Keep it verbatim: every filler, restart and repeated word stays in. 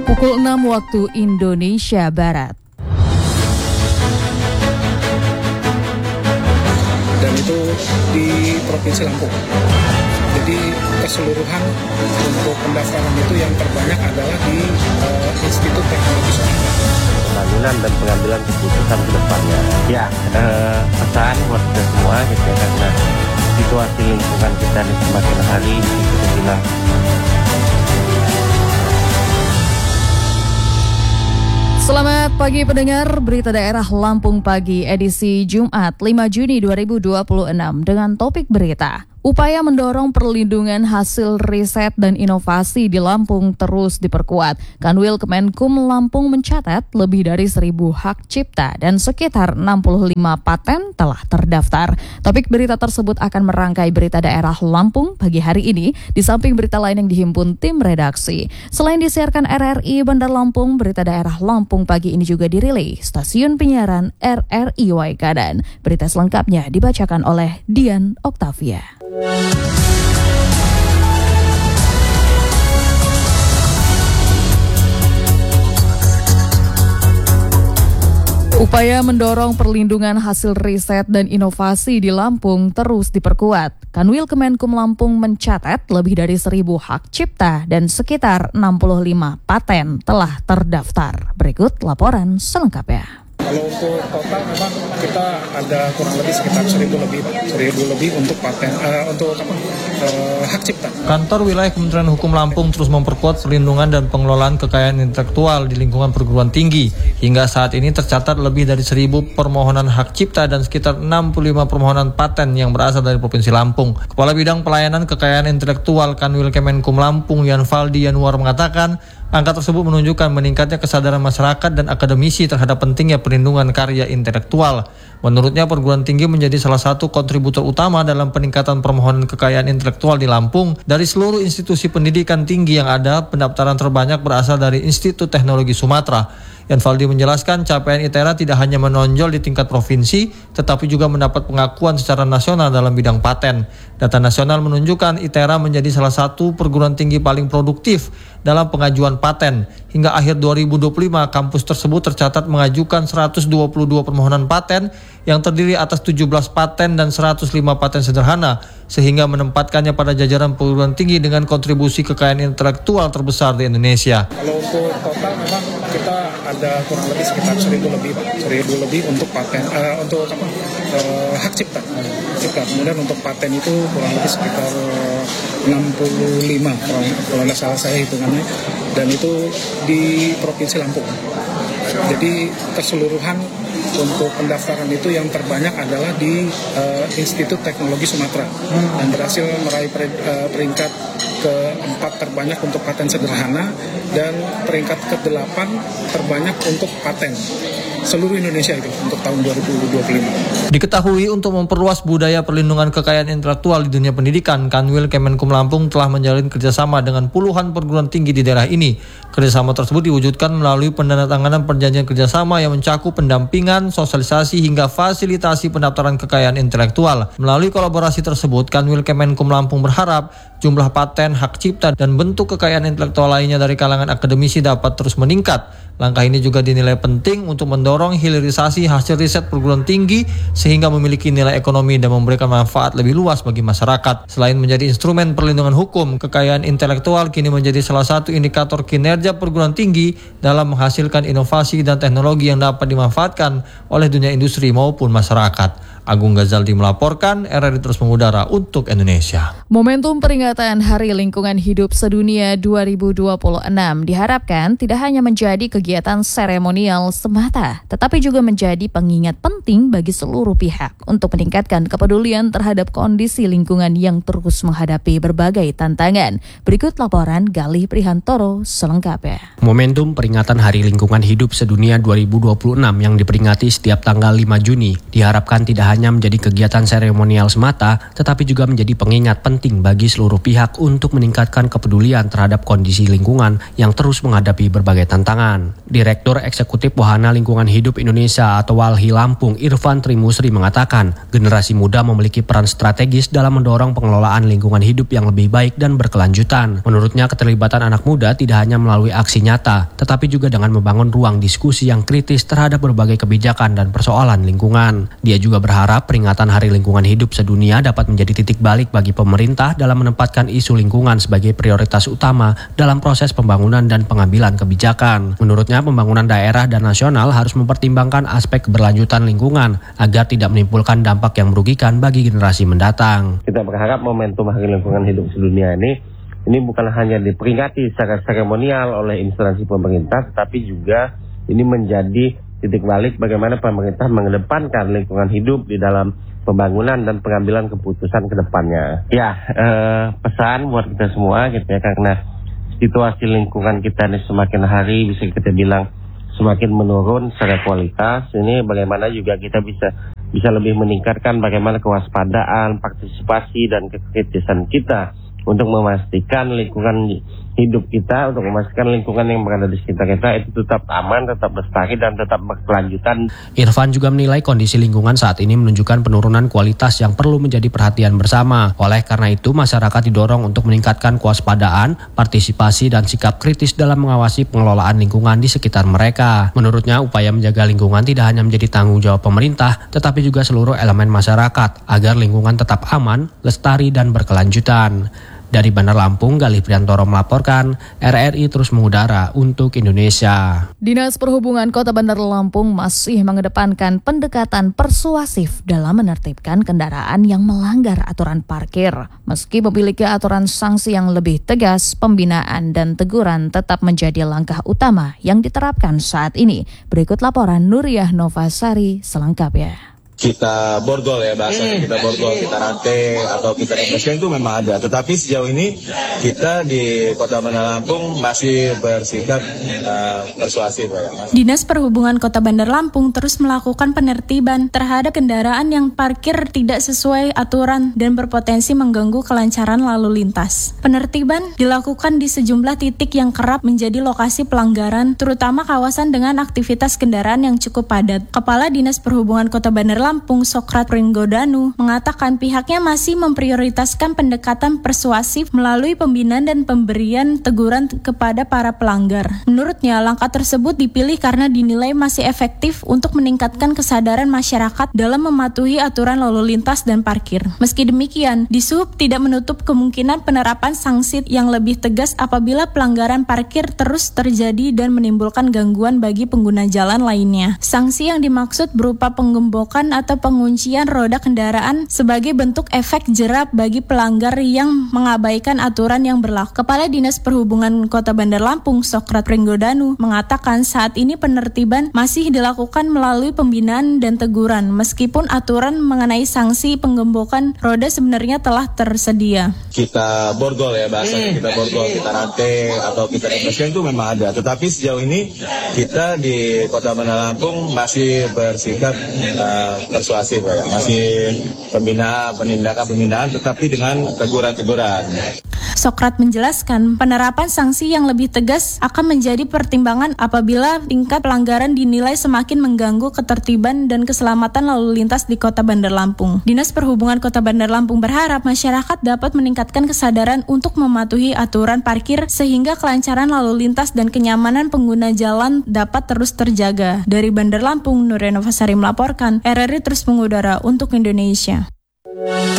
Pukul enam waktu Indonesia Barat. Dan itu di Provinsi Lampung. Jadi keseluruhan untuk pendaftaran itu yang terbanyak adalah di uh, Institut Teknologi Sumatera. Pembangunan dan pengambilan keputusan ke depannya. Ya, eh, pesan buat kita semua gitu ya, karena situasi lingkungan kita ini semakin hari kita bilang. Selamat pagi pendengar, berita daerah Lampung Pagi edisi Jumat lima Juni dua ribu dua puluh enam dengan topik berita. Upaya mendorong perlindungan hasil riset dan inovasi di Lampung terus diperkuat. Kanwil Kemenkum Lampung mencatat lebih dari seribu hak cipta dan sekitar enam puluh lima paten telah terdaftar. Topik berita tersebut akan merangkai berita daerah Lampung pagi hari ini, di samping berita lain yang dihimpun tim redaksi. Selain disiarkan R R I Bandar Lampung, berita daerah Lampung pagi ini juga dirilis stasiun penyiaran R R I Waikadan. Berita selengkapnya dibacakan oleh Dian Oktavia. Upaya mendorong perlindungan hasil riset dan inovasi di Lampung terus diperkuat. Kanwil Kemenkum Lampung mencatat lebih dari seribu hak cipta dan sekitar enam puluh lima paten telah terdaftar. Berikut laporan selengkapnya. Kalau untuk total memang kita ada kurang lebih sekitar seribu lebih, seribu lebih untuk paten, uh, untuk apa, uh, hak cipta. Kantor Wilayah Kementerian Hukum Lampung terus memperkuat perlindungan dan pengelolaan kekayaan intelektual di lingkungan perguruan tinggi. Hingga saat ini tercatat lebih dari seribu permohonan hak cipta dan sekitar enam puluh lima permohonan paten yang berasal dari Provinsi Lampung. Kepala Bidang Pelayanan Kekayaan Intelektual Kanwil Kemenkum Lampung, Yanvaldi Yanuar, mengatakan angka tersebut menunjukkan meningkatnya kesadaran masyarakat dan akademisi terhadap pentingnya perlindungan karya intelektual. Menurutnya, perguruan tinggi menjadi salah satu kontributor utama dalam peningkatan permohonan kekayaan intelektual di Lampung. Dari seluruh institusi pendidikan tinggi yang ada, pendaftaran terbanyak berasal dari Institut Teknologi Sumatera. Yanvaldi menjelaskan capaian I T E R A tidak hanya menonjol di tingkat provinsi, tetapi juga mendapat pengakuan secara nasional dalam bidang paten. Data nasional menunjukkan I T E R A menjadi salah satu perguruan tinggi paling produktif dalam pengajuan paten. Hingga akhir dua ribu dua puluh lima, kampus tersebut tercatat mengajukan seratus dua puluh dua permohonan paten yang terdiri atas tujuh belas paten dan seratus lima paten sederhana, sehingga menempatkannya pada jajaran perguruan tinggi dengan kontribusi kekayaan intelektual terbesar di Indonesia. Kalau untuk total memang kita ada kurang lebih sekitar seribu lebih, seribu lebih untuk paten, uh, untuk apa, uh, hak cipta. cipta. Kemudian untuk paten itu kurang lebih sekitar enam puluh lima kalau, kalau nggak salah saya hitungannya, dan itu di Provinsi Lampung. Jadi keseluruhan untuk pendaftaran itu yang terbanyak adalah di uh, Institut Teknologi Sumatera dan berhasil meraih per, uh, peringkat keempat terbanyak untuk paten sederhana dan peringkat kedelapan terbanyak untuk paten seluruh Indonesia itu untuk tahun dua ribu dua puluh lima. Diketahui untuk memperluas budaya perlindungan kekayaan intelektual di dunia pendidikan, Kanwil Kemenkum Lampung telah menjalin kerjasama dengan puluhan perguruan tinggi di daerah ini. Kerjasama tersebut diwujudkan melalui penandatanganan perjanjian kerjasama yang mencakup pendampingan, sosialisasi hingga fasilitasi pendaftaran kekayaan intelektual. Melalui kolaborasi tersebut, Kanwil Kemenkum Lampung berharap jumlah paten, hak cipta, dan bentuk kekayaan intelektual lainnya dari kalangan akademisi dapat terus meningkat. Langkah ini juga dinilai penting untuk mendorong hilirisasi hasil riset perguruan tinggi sehingga memiliki nilai ekonomi dan memberikan manfaat lebih luas bagi masyarakat. Selain menjadi instrumen perlindungan hukum, kekayaan intelektual kini menjadi salah satu indikator kinerja perguruan tinggi dalam menghasilkan inovasi dan teknologi yang dapat dimanfaatkan oleh dunia industri maupun masyarakat. Agung Ghazaldi melaporkan, R R I terus mengudara untuk Indonesia. Momentum peringatan Hari Lingkungan Hidup Sedunia dua ribu dua puluh enam diharapkan tidak hanya menjadi kegiatan seremonial semata, tetapi juga menjadi pengingat penting bagi seluruh pihak untuk meningkatkan kepedulian terhadap kondisi lingkungan yang terus menghadapi berbagai tantangan. Berikut laporan Galih Prihantoro selengkapnya. Momentum peringatan Hari Lingkungan Hidup Sedunia dua ribu dua puluh enam yang diperingati setiap tanggal lima Juni diharapkan tidak hanya hanya menjadi kegiatan seremonial semata, tetapi juga menjadi pengingat penting bagi seluruh pihak untuk meningkatkan kepedulian terhadap kondisi lingkungan yang terus menghadapi berbagai tantangan. Direktur Eksekutif Wahana Lingkungan Hidup Indonesia atau WALHI Lampung, Irfan Trimusri mengatakan, generasi muda memiliki peran strategis dalam mendorong pengelolaan lingkungan hidup yang lebih baik dan berkelanjutan. Menurutnya, keterlibatan anak muda tidak hanya melalui aksi nyata, tetapi juga dengan membangun ruang diskusi yang kritis terhadap berbagai kebijakan dan persoalan lingkungan. Dia juga berharap peringatan Hari Lingkungan Hidup sedunia dapat menjadi titik balik bagi pemerintah dalam menempatkan isu lingkungan sebagai prioritas utama dalam proses pembangunan dan pengambilan kebijakan. Menurutnya, pembangunan daerah dan nasional harus mempertimbangkan aspek keberlanjutan lingkungan agar tidak menimbulkan dampak yang merugikan bagi generasi mendatang. Kita berharap momentum Hari Lingkungan Hidup sedunia ini ini bukan hanya diperingati secara seremonial oleh instansi pemerintah, tetapi juga ini menjadi titik balik bagaimana pemerintah mengedepankan lingkungan hidup di dalam pembangunan dan pengambilan keputusan ke depannya. Ya, eh, pesan buat kita semua gitu ya, karena situasi lingkungan kita ini semakin hari bisa kita bilang semakin menurun secara kualitas. Ini bagaimana juga kita bisa bisa lebih meningkatkan bagaimana kewaspadaan, partisipasi dan kekritisan kita untuk memastikan lingkungan hidup kita, untuk memastikan lingkungan yang berada di sekitar kita itu tetap aman, tetap lestari, dan tetap berkelanjutan. Irfan juga menilai kondisi lingkungan saat ini menunjukkan penurunan kualitas yang perlu menjadi perhatian bersama. Oleh karena itu, masyarakat didorong untuk meningkatkan kewaspadaan, partisipasi, dan sikap kritis dalam mengawasi pengelolaan lingkungan di sekitar mereka. Menurutnya, upaya menjaga lingkungan tidak hanya menjadi tanggung jawab pemerintah, tetapi juga seluruh elemen masyarakat, agar lingkungan tetap aman, lestari, dan berkelanjutan. Dari Bandar Lampung, Galih Priantoro melaporkan, R R I terus mengudara untuk Indonesia. Dinas Perhubungan Kota Bandar Lampung masih mengedepankan pendekatan persuasif dalam menertibkan kendaraan yang melanggar aturan parkir. Meski memiliki aturan sanksi yang lebih tegas, pembinaan dan teguran tetap menjadi langkah utama yang diterapkan saat ini. Berikut laporan Nuriyah Novasari selengkapnya. Kita borgol ya bahasanya, kita borgol, kita rantai atau kita investasi itu memang ada. Tetapi sejauh ini kita di Kota Bandar Lampung masih bersikap uh, persuasif. Ya. Dinas Perhubungan Kota Bandar Lampung terus melakukan penertiban terhadap kendaraan yang parkir tidak sesuai aturan dan berpotensi mengganggu kelancaran lalu lintas. Penertiban dilakukan di sejumlah titik yang kerap menjadi lokasi pelanggaran, terutama kawasan dengan aktivitas kendaraan yang cukup padat. Kepala Dinas Perhubungan Kota Bandar Lampung Lampung Sokrat Pringgodanu mengatakan pihaknya masih memprioritaskan pendekatan persuasif melalui pembinaan dan pemberian teguran kepada para pelanggar. Menurutnya, langkah tersebut dipilih karena dinilai masih efektif untuk meningkatkan kesadaran masyarakat dalam mematuhi aturan lalu lintas dan parkir. Meski demikian, Dishub tidak menutup kemungkinan penerapan sanksi yang lebih tegas apabila pelanggaran parkir terus terjadi dan menimbulkan gangguan bagi pengguna jalan lainnya. Sanksi yang dimaksud berupa penggembokan atau penguncian roda kendaraan sebagai bentuk efek jerah bagi pelanggar yang mengabaikan aturan yang berlaku. Kepala Dinas Perhubungan Kota Bandar Lampung Sokrat Pringgodanu mengatakan saat ini penertiban masih dilakukan melalui pembinaan dan teguran meskipun aturan mengenai sanksi penggembokan roda sebenarnya telah tersedia. Kita borgol ya bahasanya, kita borgol, kita rantai atau kita investasi itu memang ada. Tetapi sejauh ini kita di Kota Bandar Lampung masih bersikap uh, persuasif ya, masih pembinaan, penindakan pembinaan, tetapi dengan teguran-teguran. Sokrat menjelaskan penerapan sanksi yang lebih tegas akan menjadi pertimbangan apabila tingkat pelanggaran dinilai semakin mengganggu ketertiban dan keselamatan lalu lintas di Kota Bandar Lampung. Dinas Perhubungan Kota Bandar Lampung berharap masyarakat dapat meningkatkan kesadaran untuk mematuhi aturan parkir sehingga kelancaran lalu lintas dan kenyamanan pengguna jalan dapat terus terjaga. Dari Bandar Lampung, Nuriyah Novasari melaporkan, R R I terus mengudara untuk Indonesia.